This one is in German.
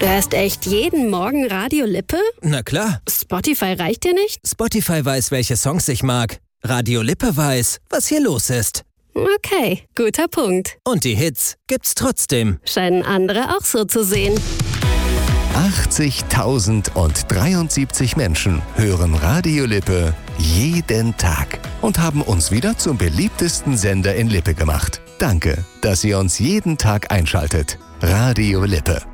Du hörst echt jeden Morgen Radio Lippe? Na klar. Spotify reicht dir nicht? Spotify weiß, welche Songs ich mag. Radio Lippe weiß, was hier los ist. Okay, guter Punkt. Und die Hits gibt's trotzdem. Scheinen andere auch so zu sehen. 80.073 Menschen hören Radio Lippe jeden Tag und haben uns wieder zum beliebtesten Sender in Lippe gemacht. Danke, dass ihr uns jeden Tag einschaltet. Radio Lippe.